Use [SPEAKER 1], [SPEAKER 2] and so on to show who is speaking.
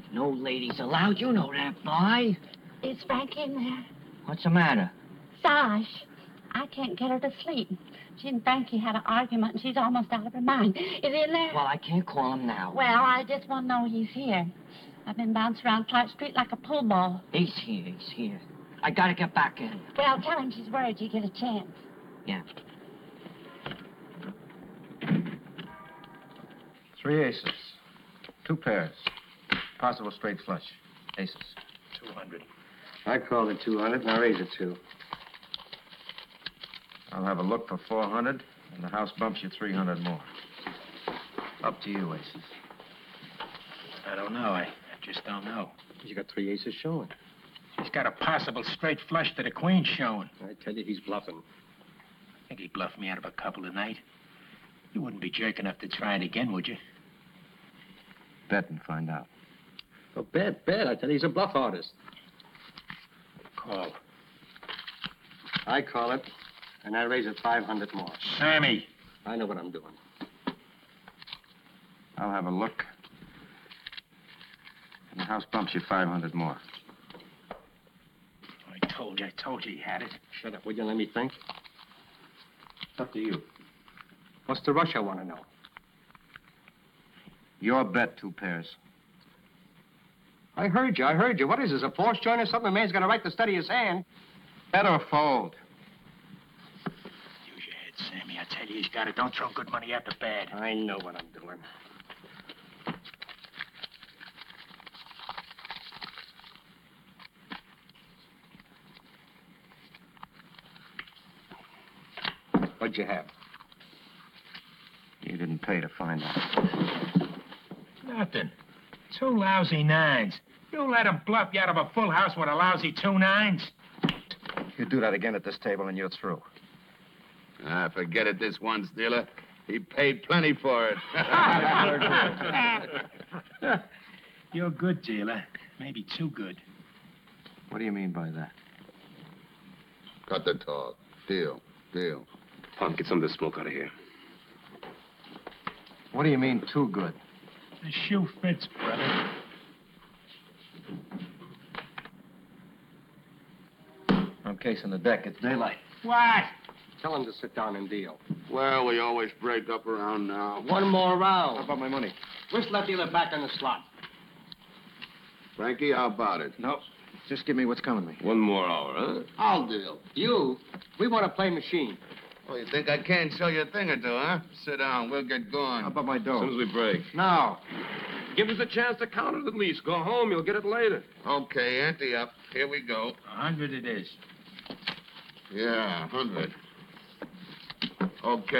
[SPEAKER 1] No ladies allowed. You know that, boy.
[SPEAKER 2] Is Frank in there?
[SPEAKER 1] What's the matter?
[SPEAKER 2] Sash. I can't get her to sleep. She and Frankie had an argument, and she's almost out of her mind. Is he in there?
[SPEAKER 1] Well, I can't call him now.
[SPEAKER 2] Well, I just want to know he's here. I've been bouncing around Clark Street like a pool ball.
[SPEAKER 1] He's here. I gotta get back in.
[SPEAKER 2] Well, tell him she's worried you get a chance.
[SPEAKER 1] Yeah.
[SPEAKER 3] 3 aces. 2 pairs. Possible straight flush. Aces.
[SPEAKER 4] 200.
[SPEAKER 5] I called it 200, and I raised it 2.
[SPEAKER 3] I'll have a look for 400, and the house bumps you 300 more. Up to you, aces.
[SPEAKER 4] I don't know. I just don't know.
[SPEAKER 5] You got 3 aces showing.
[SPEAKER 4] He's got a possible straight flush to the queen showing.
[SPEAKER 5] I tell you, he's bluffing.
[SPEAKER 4] I think he bluffed me out of a couple tonight. You wouldn't be jerk enough to try it again, would you?
[SPEAKER 3] Bet and find out.
[SPEAKER 5] Oh, bet. I tell you, he's a bluff artist.
[SPEAKER 4] Call.
[SPEAKER 5] I call it, and I raise it 500 more.
[SPEAKER 4] Sammy!
[SPEAKER 5] I know what I'm doing.
[SPEAKER 3] I'll have a look. And the house bumps you 500 more.
[SPEAKER 4] I told you he had it.
[SPEAKER 5] Shut up, will you? Let me think.
[SPEAKER 3] It's up to you.
[SPEAKER 5] What's the rush, I want to know?
[SPEAKER 3] Your bet, 2 pairs.
[SPEAKER 5] I heard you. What is this, a force joint or something? A man's got a right to steady his hand.
[SPEAKER 3] Bet or fold.
[SPEAKER 4] Use your head, Sammy. I tell you, he's got it. Don't throw good money after bad.
[SPEAKER 5] I know what I'm doing. What'd you have?
[SPEAKER 3] You didn't pay to find out.
[SPEAKER 4] Nothing. 2 lousy 9s. You let him bluff you out of a full house with a lousy 2 9s?
[SPEAKER 3] You do that again at this table and you're through.
[SPEAKER 6] Forget it this once, dealer. He paid plenty for it.
[SPEAKER 4] You're good, dealer. Maybe too good.
[SPEAKER 3] What do you mean by that?
[SPEAKER 6] Cut the talk. Deal.
[SPEAKER 5] Tom, get some of the smoke out of here.
[SPEAKER 3] What do you mean, too good?
[SPEAKER 4] The shoe fits, brother.
[SPEAKER 3] I'm casing the deck. It's daylight.
[SPEAKER 4] What?
[SPEAKER 5] Tell him to sit down and deal.
[SPEAKER 6] Well, we always break up around now.
[SPEAKER 5] One more
[SPEAKER 3] How
[SPEAKER 5] round.
[SPEAKER 3] about my money?
[SPEAKER 5] Whistle that dealer back on the slot.
[SPEAKER 6] Frankie, how about it?
[SPEAKER 3] Nope. Just give me what's coming to me.
[SPEAKER 6] One more hour, huh? I'll deal.
[SPEAKER 5] You, we want to play machine.
[SPEAKER 6] Oh, you think I can't show you a thing or two, huh? Sit down. We'll get going.
[SPEAKER 3] How about my dough?
[SPEAKER 6] we break.
[SPEAKER 5] Now.
[SPEAKER 7] Give us a chance to count it at least. Go home, you'll get it later.
[SPEAKER 6] Okay, ante up. Here we go.
[SPEAKER 4] 100 it is.
[SPEAKER 6] Yeah, 100. Okay.